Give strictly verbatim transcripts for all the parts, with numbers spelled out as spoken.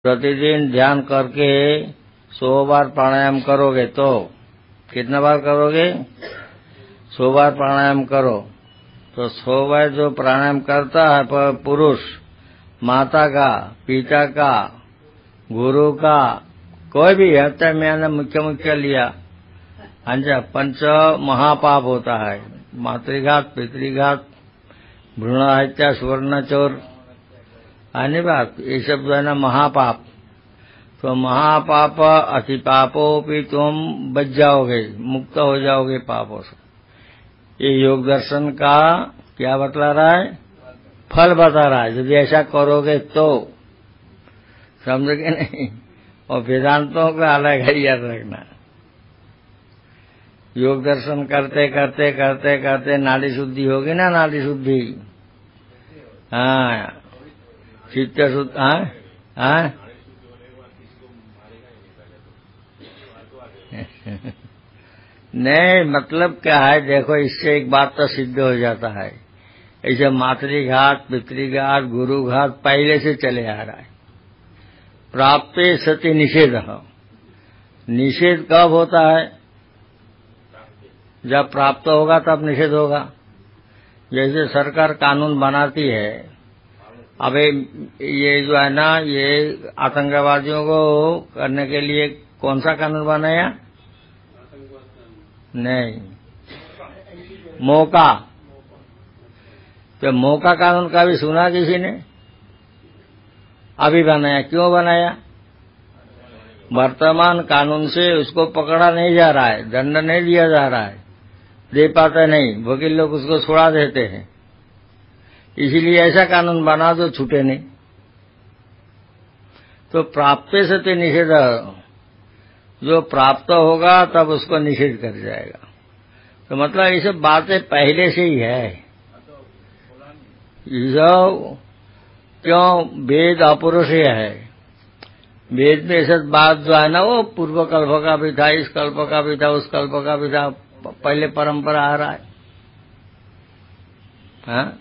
प्रतिदिन ध्यान करके सौ बार प्राणायाम करोगे तो कितना बार करोगे? सौ बार प्राणायाम करो तो सौ बार जो प्राणायाम करता है पुरुष, माता का, पिता का, गुरु का, कोई भी हत्या मैंने मुख्य मुख्य लिया, अंजा पंच महापाप होता है। मातृघात, पितृघात, भ्रूण हत्या, सुवर्ण चोर, आने बात ये सब जो है ना महापाप। तो महापाप अति पापों भी तुम बच जाओगे, मुक्त हो जाओगे पापों से। ये योग दर्शन का क्या बतला रहा है? फल बता रहा है। यदि ऐसा करोगे तो समझ के नहीं। और वेदांतों का अलग है, याद रखना। योग दर्शन करते करते करते करते नाड़ी शुद्धि होगी ना, नाड़ी शुद्धि। हाँ, चित्त शुद्ध। हाँ हाँ नहीं, मतलब क्या है, देखो इससे एक बात तो सिद्ध हो जाता है। ऐसे मातृघात, पितृघात, गुरुघात पहले से चले आ रहा है। प्राप्ते सति निषेध। निषेध कब होता है? जब प्राप्त होगा तब निषेध होगा। जैसे सरकार कानून बनाती है, अबे ये जो है ना, ये आतंकवादियों को करने के लिए कौन सा कानून बनाया? नहीं, मौका। तो मौका कानून का भी सुना किसी ने? अभी बनाया। क्यों बनाया? वर्तमान कानून से उसको पकड़ा नहीं जा रहा है, दंड नहीं दिया जा रहा है, दे पाता नहीं, वकील लोग उसको छुड़ा देते हैं। इसीलिए ऐसा कानून बना दो छूटे नहीं। तो प्राप्त सत्य निषेध, जो प्राप्त होगा तब उसको निषेध कर जाएगा। तो मतलब ये सब बातें पहले से ही है। जो क्यों वेद अपौरुषेय है, वेद में ऐसा बात जो है ना, वो पूर्व कल्प का भी था, इस कल्प का भी था, उस कल्प का भी था, पहले परंपरा आ रहा है। हाँ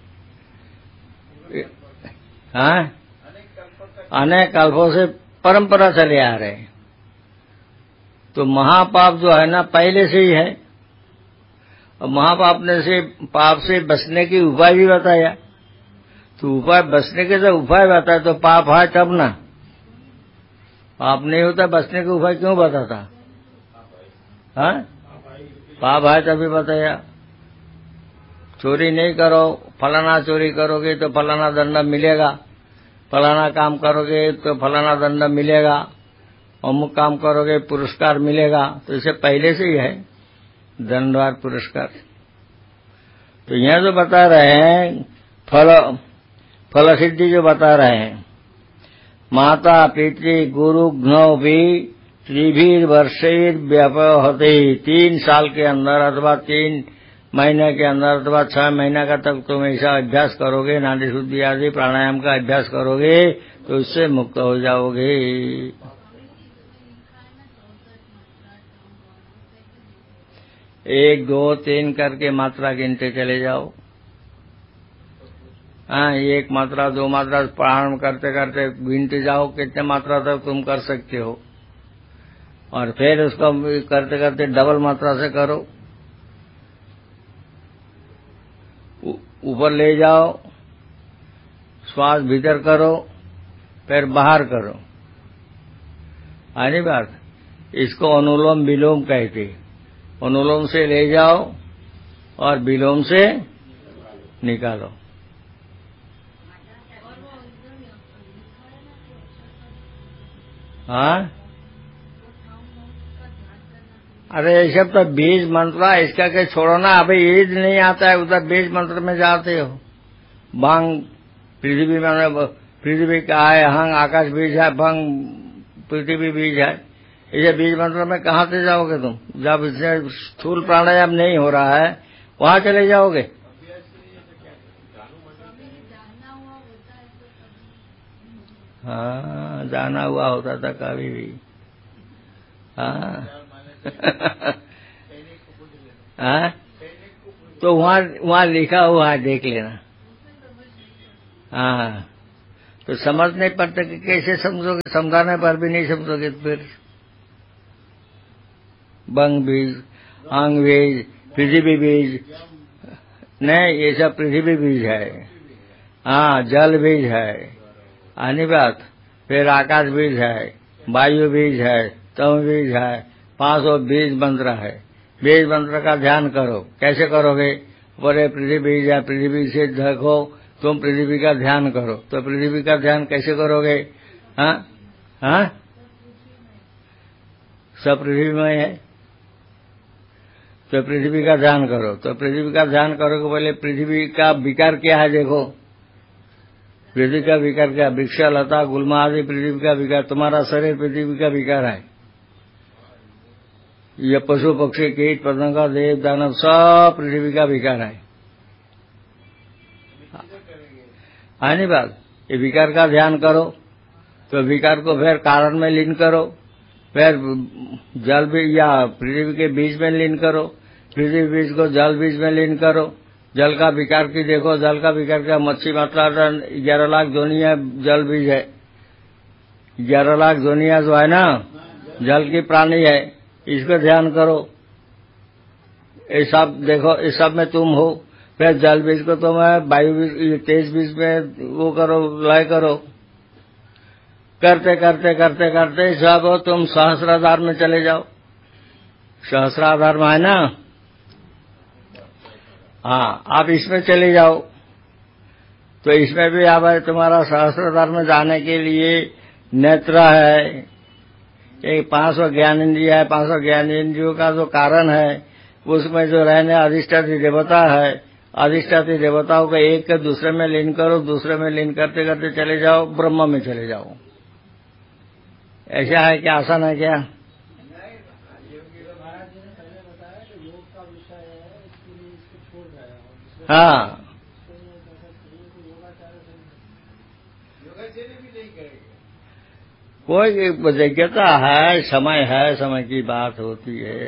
हाँ, अनेक कल्पों से परंपरा चले आ रहे हैं। तो महापाप जो है ना पहले से ही है। और महापाप ने से पाप से बचने की उपाय भी बताया। तो उपाय बचने के जब उपाय बताया तो पाप है तब ना। पाप नहीं होता बचने के उपाय क्यों बताता? हाँ, पाप है तभी बताया। चोरी नहीं करो, फलाना चोरी करोगे तो फलाना दंड मिलेगा, फलाना काम करोगे तो फलाना दंड मिलेगा, अमुक काम करोगे पुरस्कार मिलेगा। तो इसे पहले से ही है दंड और पुरस्कार। तो यहाँ जो बता रहे हैं फल फल सिद्धि जो बता रहे हैं, माता पितृ गुरु घ्नौ भी त्रिभीर वर्षेर व्यपहते, तीन साल के अंदर अथवा तीन महीने के अंदर अथवा छह महीने का तक तुम ऐसा अभ्यास करोगे, नाड़ी शुद्धि आदि प्राणायाम का अभ्यास करोगे तो इससे मुक्त हो जाओगे। एक दो तीन करके मात्रा गिनते चले जाओ। हाँ, एक मात्रा दो मात्रा प्राणायाम करते करते गिनते जाओ कितने मात्रा तक तुम कर सकते हो, और फिर उसको करते करते डबल मात्रा से करो। ऊपर ले जाओ, श्वास भीतर करो, फिर बाहर करो। आनी बात, इसको अनुलोम विलोम कहते। अनुलोम से ले जाओ और विलोम से निकालो। हाँ, अरे ये सब तो बीज मंत्र है, इसका क्या छोड़ो ना। अभी ईद नहीं आता है, उधर बीज मंत्र में जाते हो। भंग पृथ्वी में, पृथ्वी का है, हंग आकाश बीज है, भंग पृथ्वी बीज है। इसे बीज मंत्र में कहाँ से जाओगे तुम? जब इससे स्थूल प्राणायाम नहीं हो रहा है वहां चले जाओगे। हाँ, जाना हुआ होता था कभी भी। हाँ हाँ, तो वहाँ वहाँ लिखा हुआ है, देख लेना। हाँ, तो समझ नहीं पड़ता कि कैसे समझोगे, समझाने पर भी नहीं समझोगे। फिर बंग बीज, अंग बीज, पृथ्वी बीज, नहीं ये सब पृथ्वी बीज है। हाँ, जल बीज है, आनी बात। फिर आकाश बीज है, वायु बीज है, तम बीज है, पांच सौ बीज मंत्र है। बीज मंत्र का ध्यान करो। कैसे करोगे? बोले पृथ्वी बीज है, पृथ्वी से देखो, तुम पृथ्वी का ध्यान करो। तो पृथ्वी का ध्यान कैसे करोगे? हाँ हाँ, सब पृथ्वी में है, तो पृथ्वी का ध्यान करो। तो पृथ्वी का ध्यान करोगे, बोले पृथ्वी का विकार क्या है देखो। पृथ्वी का विकार क्या? वृक्ष, लता, गुल्मा आदि पृथ्वी का विकार। तुम्हारा शरीर पृथ्वी का विकार है। ये पशु पक्षी कीट पतंगा देव दानव सब पृथ्वी का विकार है। आनी बात, ये विकार का ध्यान करो। तो विकार को फिर कारण में लीन करो, फिर जल बीज या पृथ्वी के बीज में लीन करो, पृथ्वी बीज को जल बीज में लीन करो। जल का विकार की देखो, जल का विकार क्या? मच्छी मतलब ग्यारह लाख दुनिया जल बीज है। ग्यारह लाख दुनिया जो है ना, जल की प्राणी है। इसको ध्यान करो। ये सब देखो, इस सब में तुम हो। फिर जल बीज को तुम है, वायु बीज, तेज बीज में वो करो, लय करो। करते करते करते करते सब हो, तुम सहस्राधार में चले जाओ। सहस्राधार में है ना, हाँ, आप इसमें चले जाओ। तो इसमें भी आप तुम्हारा सहस्राधार में जाने के लिए नेत्र है, एक पांच सौ ज्ञान इंद्रिय है। पांच सौ ज्ञान इंद्रियों का जो कारण है, उसमें जो रहने अधिष्ठात्री देवता है, अधिष्ठात्री देवताओं को एक के दूसरे में लीन करो, दूसरे में लीन करते करते चले जाओ, ब्रह्म में चले जाओ। ऐसा है क्या? आसान है क्या? हाँ, कोई योग्यता है, समय है, समय की बात होती है।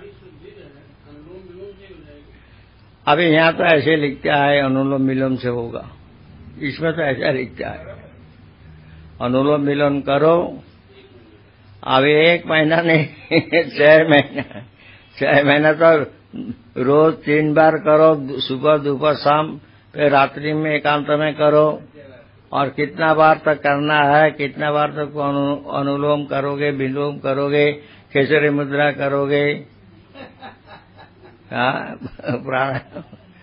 अभी यहाँ तो ऐसे लिखता है अनुलोम विलोम से होगा, इसमें तो ऐसा लिखता है अनुलोम विलोम करो। अभी एक महीना नहीं, छह महीना छह महीना तो रोज तीन बार करो, सुबह दोपहर शाम, फिर रात्रि में एकांत में करो। और कितना बार तक करना है, कितना बार तक अनु, अनुलोम करोगे, विलोम करोगे, केसरी मुद्रा करोगे, हाँ प्राणायाम।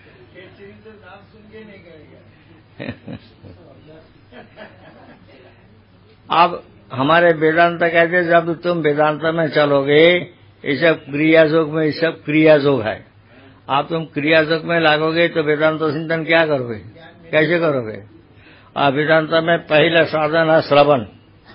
अब हमारे वेदांत कहते हैं, जब तुम वेदांत में चलोगे, ये सब क्रिया योग में, ये सब क्रिया योग है। आप तुम क्रिया योग में लागोगे तो वेदांत चिंतन क्या करोगे, कैसे करोगे? और वेदांत में पहला साधन है श्रवण,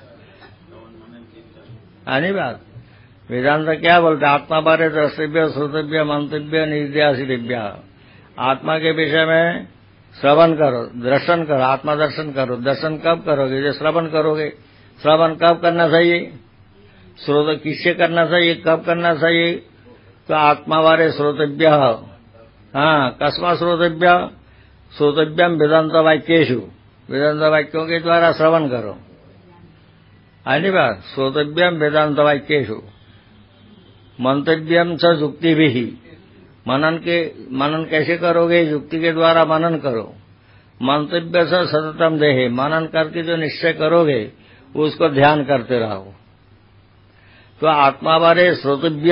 आनी बात। वेदांत क्या बोलते? आत्मा बारे द्रष्टव्य, श्रोतव्य, मंतव्य, निर्ध्यासितव्य। आत्मा के विषय में श्रवण करो, दर्शन करो, आत्मा दर्शन करो। दर्शन कब करोगे? जब श्रवण करोगे। श्रवण कब करना चाहिए? श्रोत किससे करना चाहिए, कब करना चाहिए? तो आत्मा बारे श्रोतव्य, हाँ, कस्मा श्रोतव्य? श्रोतव्यम वेदांत वाक्येषु, वेदांत वाक्यों के द्वारा श्रवण करो। आनी बात, श्रोतव्यम वेदांत वाक्येषु। मंतव्यम च युक्ति भी, मनन के मनन कैसे करोगे? युक्ति के द्वारा मनन करो। मंतव्य से सततम देहे, मनन करके जो निश्चय करोगे उसको ध्यान करते रहो। तो आत्मा बारे श्रोतव्य,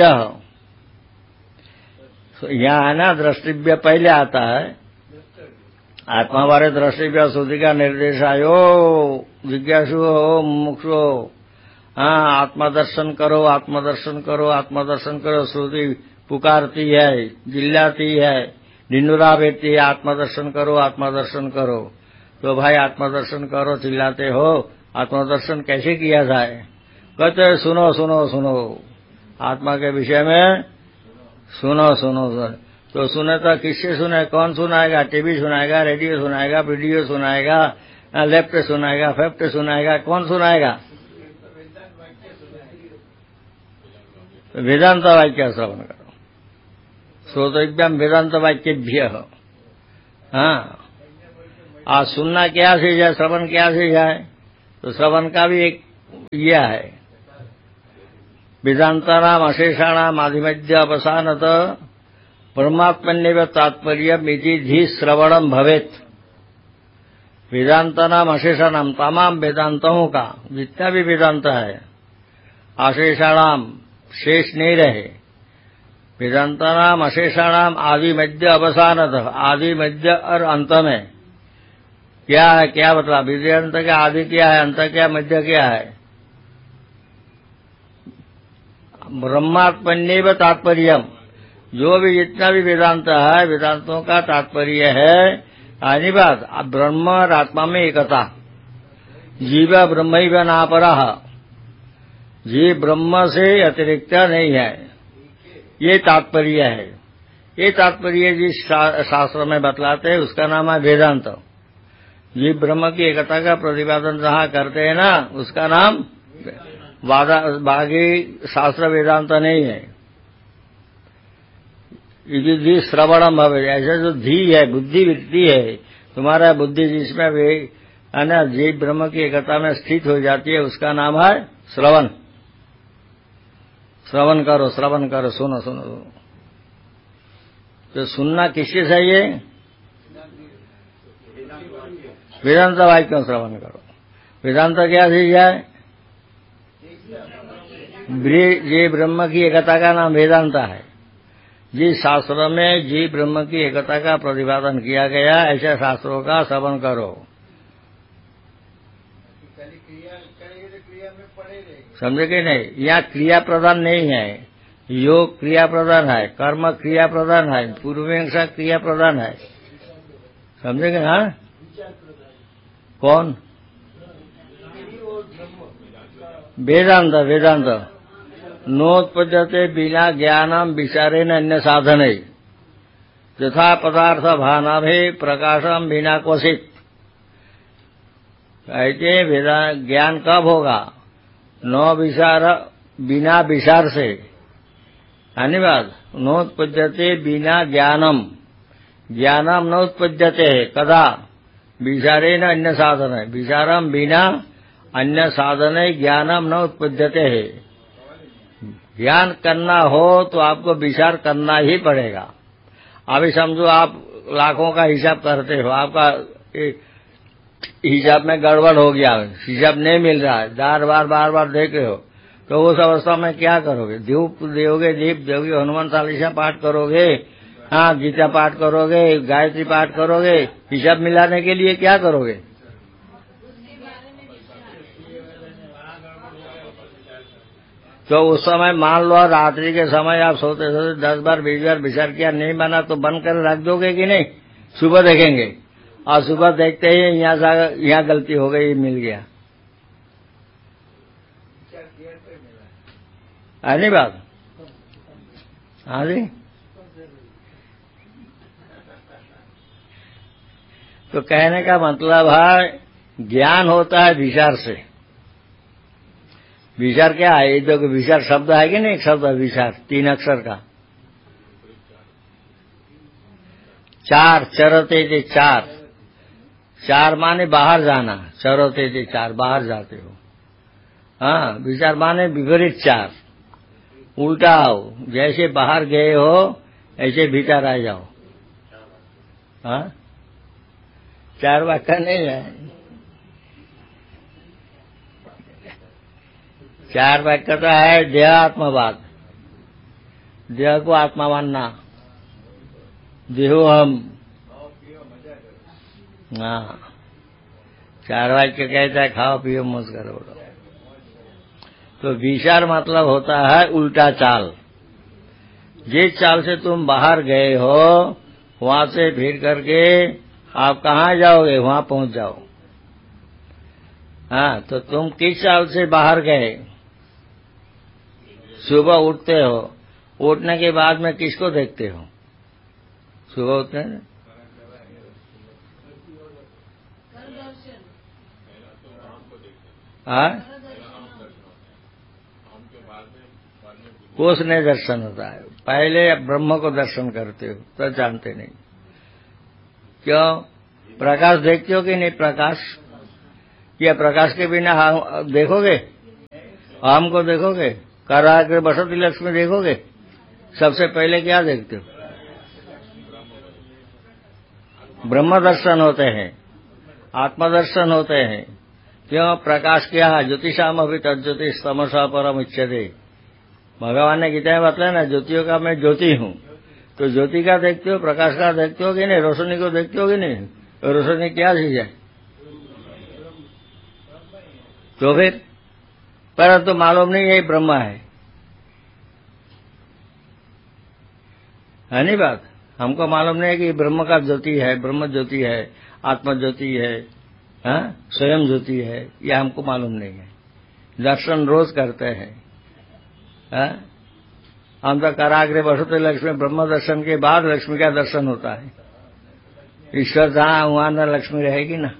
यहाँ है ना द्रष्टव्य पहले आता है। आत्मा बारे द्रष्टव्य श्रुति का निर्देश आयो, जिज्ञासु हो, मुमुक्षु हो, हाँ, आत्मा दर्शन करो, आत्मा दर्शन करो, आत्मा दर्शन करो। श्रुति पुकारती है, चिल्लाती है, ढिंढोरा बेचती है, आत्मा दर्शन करो, आत्मा दर्शन करो। तो भाई आत्मा दर्शन करो, चिल्लाते हो, आत्मा दर्शन कैसे किया जाए? कहते सुनो सुनो सुनो, आत्मा के विषय में सुनो सुनो सुनो। तो सुने तो किससे सुने? कौन सुनाएगा? टीवी सुनाएगा, रेडियो सुनाएगा, वीडियो सुनाएगा, लेफ्ट सुनाएगा, फेफ्ट सुनाएगा, कौन सुनाएगा? वेदांत वाक्य श्रवण करो। श्रोतव्यम वेदांत वाक्यभ्य, हाँ। आज सुनना क्या चीज है, श्रवण क्या चीज है, तो श्रवण का भी एक यह है, वेदांतानाम अशेषाणाम आदिमध्य अवसानत परमात्मन्येव तात्पर्यम इति धी श्रवणम भवेत। वेदांतानाम अशेषाणाम, तमाम वेदांतों का जितना भी वेदांत है, अशेषाणाम शेष नहीं रहे, वेदांतानाम अशेषाणाम आदि मध्य अवसानत, आदि मध्य और अंत में क्या है, क्या बतला, वेदांत का आदि क्या है, अंत क्या, मध्य क्या है, ब्रह्मात्मन्येव तात्पर्यम, जो भी जितना भी वेदांत है, वेदांतों का तात्पर्य है आनी बात, ब्रह्म और आत्मा में एकता, जीव ब्रह्मैव नापरः, जीव ब्रह्म से अतिरिक्त नहीं है, ये तात्पर्य है। ये तात्पर्य जिस शास्त्र में बतलाते हैं उसका नाम है वेदांत। जीव ब्रह्म की एकता का प्रतिपादन जहाँ करते हैं ना, उसका नाम बाकी शास्त्र वेदांत नहीं है। धी श्रवणम भवे, ऐसा जो धी है, बुद्धि वृत्ति है, तुम्हारा बुद्धि जिसमें वे है ना जीव ब्रह्म की एकता में स्थित हो जाती है, उसका नाम है श्रवण। श्रवण करो, श्रवण करो, सुनो सुनो। तो सुनना किससे चाहिए? वेदांत वाक्यों श्रवण करो। वेदांत क्या चीज है? जीव ब्रह्म की एकता का नाम वेदांत है। जिस शास्त्र में जीव ब्रह्म की एकता का प्रतिपादन किया गया, ऐसे शास्त्रों का श्रवण करो। समझे कि नहीं? यहाँ क्रिया प्रधान नहीं है, योग क्रिया प्रधान है, कर्म क्रिया प्रधान है, पूर्वमीमांसा क्रिया प्रधान है। समझेंगे? हाँ, कौन? वेदांत, वेदांत नोत्पद्यते बिना ज्ञानम विचारेण अन्य साधन यथा पदार्थ भानाभे प्रकाशम बिना क्वचित। कहते वेदा ज्ञान कब होगा? न विचार, बिना विचार से। धन्यवाद। नोत्पद्यते बिना ज्ञानम, ज्ञानम नोत्पद्यते कदा? विचारेण अन्य साधन है, विचारम बिना अन्य साधन है, ज्ञानम न उत्पद्यते है। ज्ञान करना हो तो आपको विचार करना ही पड़ेगा। अभी समझो आप लाखों का हिसाब करते हो, आपका हिसाब में गड़बड़ हो गया, हिसाब नहीं मिल रहा है, बार बार बार बार देख रहे हो, तो उस अवस्था में क्या करोगे? धूप दोगे, दीप दोगे, हनुमान चालीसा पाठ करोगे, हाँ गीता पाठ करोगे, गायत्री पाठ करोगे, हिसाब मिलाने के लिए क्या करोगे? तो उस समय मान लो रात्रि के समय आप सोते सोते दस बार बीस बार विचार किया, नहीं बना तो बंद कर रख दोगे कि नहीं? सुबह देखेंगे और सुबह देखते ही यहाँ यहाँ गलती हो गई, मिल गया। है नहीं बात? हाँ जी। तो कहने का मतलब है ज्ञान होता है विचार से। विचार क्या है? ये जो विचार शब्द है कि नहीं, एक शब्द है विचार, तीन अक्षर का। चार, चरते थे चार, चार माने बाहर जाना, चरते थे चार, बाहर जाते हो। हाँ, विचार माने विपरीत चार, उल्टा हो, जैसे बाहर गए हो ऐसे भीतर आ जाओ। हाँ, चार वाक्य नहीं है, चार वाक्य तो है देह आत्मवाद, देह को आत्मा मानना, देहो हम। हाँ, चार वाक्य कहता है खाओ पियो मौज करो। तो विचार मतलब होता है उल्टा चाल। जिस चाल से तुम बाहर गए हो वहां से फिर करके आप कहाँ जाओगे? वहां पहुंच जाओ। हाँ, तो तुम किस चाल से बाहर गए? सुबह उठते हो, उठने के बाद में किसको देखते हो? सुबह उठते हैं हाँ, कोष नहीं दर्शन होता है। पहले ब्रह्म को दर्शन करते हो तो जानते नहीं। क्यों? प्रकाश देखते हो कि नहीं? प्रकाश, या प्रकाश के बिना हम देखोगे? आम को देखोगे? कराग्रे बसती लक्ष्मी देखोगे? सबसे पहले क्या देखते हो? ब्रह्म दर्शन होते हैं, आत्मदर्शन होते हैं। क्यों? प्रकाश क्या है? ज्योतिषाम अभी तज्ज्योतिष तमसा परम उच्यते। भगवान ने गीता में बताया ना, ज्योतियों का मैं ज्योति हूं। तो ज्योति का देखते हो, प्रकाश का देखते हो कि नहीं? रोशनी को देखते हो कि नहीं? तो रोशनी क्या चीज है? तो फिर पर तो मालूम नहीं यही ब्रह्म है, है नहीं बात? हमको मालूम नहीं है कि ब्रह्म का ज्योति है, ब्रह्म ज्योति है, आत्म ज्योति है, हाँ? स्वयं ज्योति है, यह हमको मालूम नहीं है। दर्शन रोज करते हैं, हाँ? हम तो कराग्रे बसते लक्ष्मी, ब्रह्म दर्शन के बाद लक्ष्मी का दर्शन होता है। ईश्वर जहां वहां न लक्ष्मी रहेगी ना।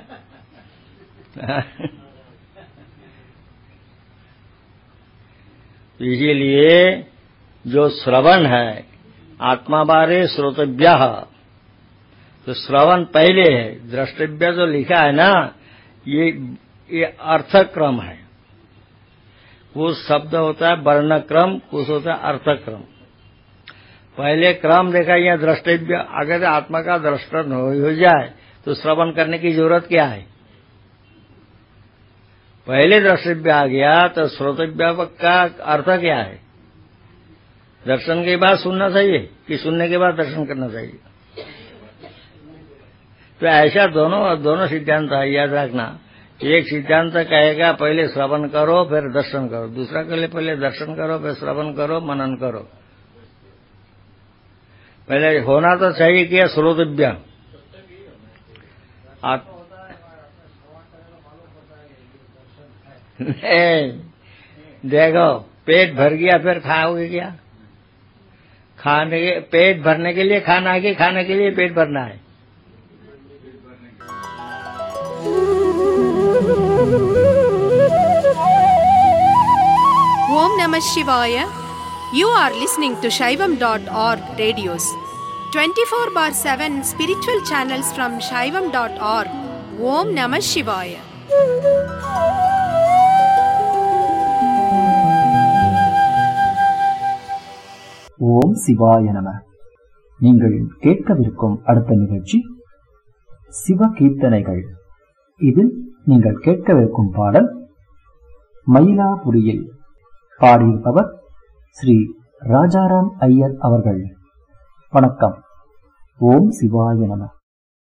इसीलिए जो श्रवण है, आत्मा बारे श्रोतव्य, तो श्रवण पहले है, द्रष्टव्य जो लिखा है ना, ये ये अर्थक्रम है। कुछ शब्द होता है वर्णक्रम, कुछ होता है अर्थक्रम। पहले क्रम देखा, यह द्रष्टव्य, अगर आत्मा का दर्शन हो जाए तो श्रवण करने की जरूरत क्या है? पहले द्रष्टव्य आ गया तो श्रोतव्य का अर्थ क्या है? दर्शन के बाद सुनना चाहिए कि सुनने के बाद दर्शन करना चाहिए? तो ऐसा दोनों दोनों सिद्धांत है, याद रखना। एक सिद्धांत कहेगा पहले श्रवण करो फिर दर्शन करो, दूसरा कहे पहले दर्शन करो फिर श्रवण करो, मनन करो। पहले होना तो चाहिए कि श्रोतव्य। आप देखो, पेट भर गया फिर खाओगे क्या? खाने के पेट भरने के लिए खाना है कि खाने के लिए पेट भरना है? Om Namah Shivaya. You are listening to Shaivam dot org radios. twenty-four bar seven spiritual channels from Shaivam dot org. Om Namah Shivaya. ஓம் சிவாய நம. நீங்கள் கேட்கவிருக்கும் அடுத்த நிகழ்ச்சி சிவ கீர்த்தனைகள். இதில் நீங்கள் கேட்கவிருக்கும் பாடல் மயிலாபுரியில். பாடியிருப்பவர் ஸ்ரீ ராஜாராம் ஐயர் அவர்கள். வணக்கம். ஓம் சிவாய நம.